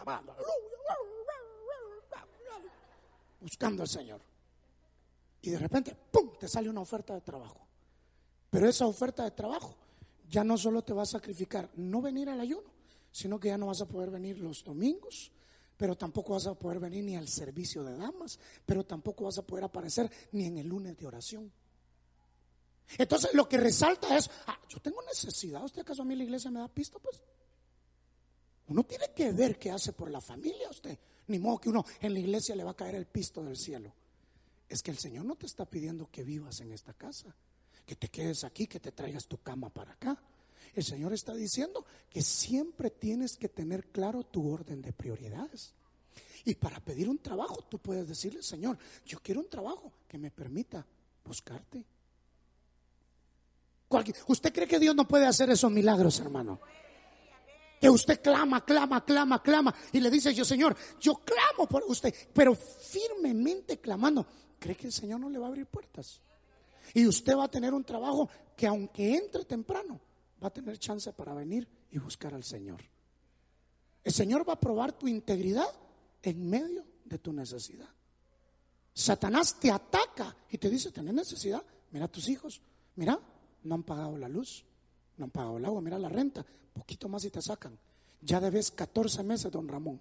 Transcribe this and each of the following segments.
alabando, buscando al Señor. Y de repente, ¡pum!, te sale una oferta de trabajo. Pero esa oferta de trabajo ya no solo te va a sacrificar no venir al ayuno, sino que ya no vas a poder venir los domingos, pero tampoco vas a poder venir ni al servicio de damas, pero tampoco vas a poder aparecer ni en el lunes de oración. Entonces lo que resalta es, yo tengo necesidad. ¿Usted acaso a mí la iglesia me da pista? Pues uno tiene que ver qué hace por la familia usted. Ni modo que uno en la iglesia le va a caer el pisto del cielo. Es que el Señor no te está pidiendo que vivas en esta casa, que te quedes aquí, que te traigas tu cama para acá. El Señor está diciendo que siempre tienes que tener claro tu orden de prioridades. Y para pedir un trabajo tú puedes decirle, Señor, yo quiero un trabajo que me permita buscarte. ¿Usted cree que Dios no puede hacer esos milagros, hermano? Que usted clama y le dice, yo, Señor, yo clamo por usted, pero firmemente clamando. ¿Cree que el Señor no le va a abrir puertas? Y usted va a tener un trabajo que, aunque entre temprano, va a tener chance para venir y buscar al Señor. El Señor va a probar tu integridad en medio de tu necesidad. Satanás te ataca y te dice, ¿tenés necesidad? Mira a tus hijos, mira, no han pagado la luz, no han pagado el agua, mira la renta, poquito más y te sacan. Ya debes 14 meses, don Ramón.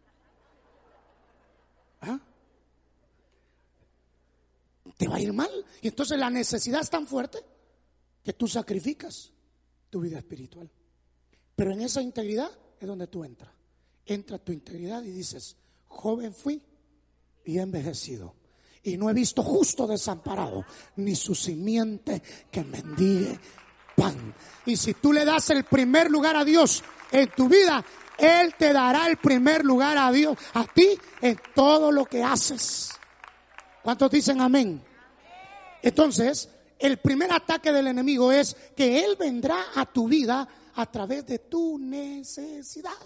Te va a ir mal. Y entonces la necesidad es tan fuerte que tú sacrificas tu vida espiritual. Pero en esa integridad es donde tú entras. Entra tu integridad y dices, joven fui y he envejecido, y no he visto justo desamparado, ni su simiente que mendigue pan. Y si tú le das el primer lugar a Dios en tu vida, Él te dará el primer lugar a Dios, a ti, en todo lo que haces. ¿Cuántos dicen amén? Entonces, el primer ataque del enemigo es que él vendrá a tu vida a través de tu necesidad.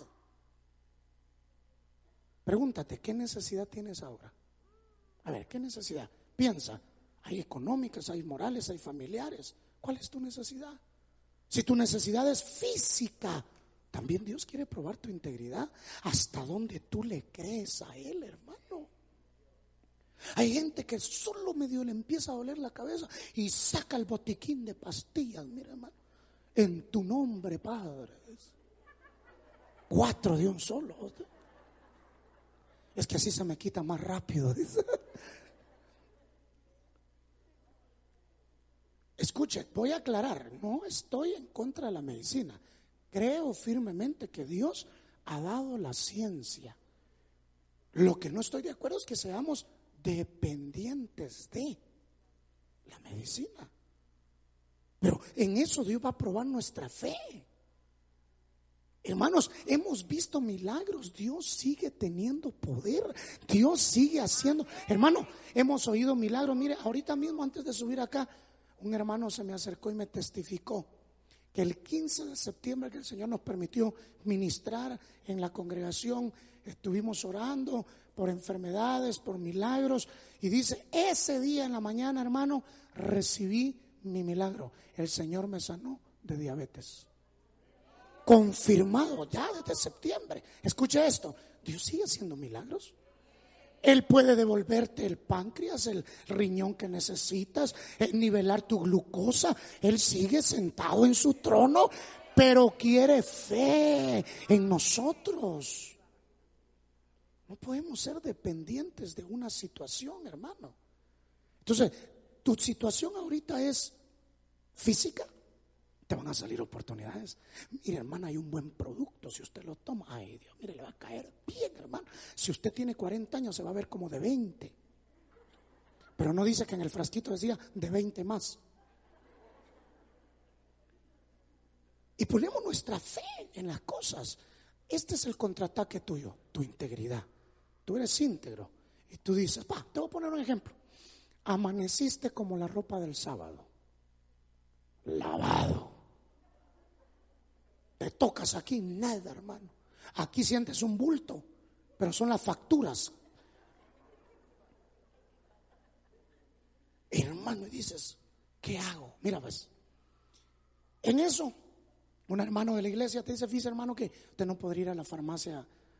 Pregúntate, ¿qué necesidad tienes ahora? A ver, ¿qué necesidad? Piensa, hay económicas, hay morales, hay familiares. ¿Cuál es tu necesidad? Si tu necesidad es física, también Dios quiere probar tu integridad. ¿Hasta dónde tú le crees a Él, hermano? Hay gente que solo medio le empieza a doler la cabeza y saca el botiquín de pastillas. Mira, hermano, en tu nombre, Padre. 4 de un solo. Es que así se me quita más rápido, dice. Escuche, voy a aclarar, no estoy en contra de la medicina. Creo firmemente que Dios ha dado la ciencia. Lo que no estoy de acuerdo es que seamos dependientes de la medicina. Pero en eso Dios va a probar nuestra fe. Hermanos, hemos visto milagros. Dios sigue teniendo poder. Dios sigue haciendo. Hermano, hemos oído milagros. Mire, ahorita mismo antes de subir acá, un hermano se me acercó y me testificó que el 15 de septiembre que el Señor nos permitió ministrar en la congregación, estuvimos orando por enfermedades, por milagros, y dice, ese día en la mañana, hermano, recibí mi milagro. El Señor me sanó de diabetes. Confirmado ya desde septiembre. Escuche esto, Dios sigue haciendo milagros. Él puede devolverte el páncreas, el riñón que necesitas, nivelar tu glucosa. Él sigue sentado en su trono, pero quiere fe en nosotros. No podemos ser dependientes de una situación, hermano. Entonces, tu situación ahorita es física. Te van a salir oportunidades. Mire, hermana, hay un buen producto. Si usted lo toma, ay Dios, mire, le va a caer bien, hermano. Si usted tiene 40 años, se va a ver como de 20. Pero no dice que en el frasquito decía de 20 más. Y ponemos nuestra fe en las cosas. Este es el contraataque tuyo, tu integridad. Tú eres íntegro. Y tú dices, te voy a poner un ejemplo. Amaneciste como la ropa del sábado, lavado. Te tocas aquí, nada, hermano. Aquí sientes un bulto, pero son las facturas. Hermano, y dices, ¿qué hago? Mira, pues, en eso, un hermano de la iglesia te dice, fíjese, hermano, que usted no podría ir a la farmacia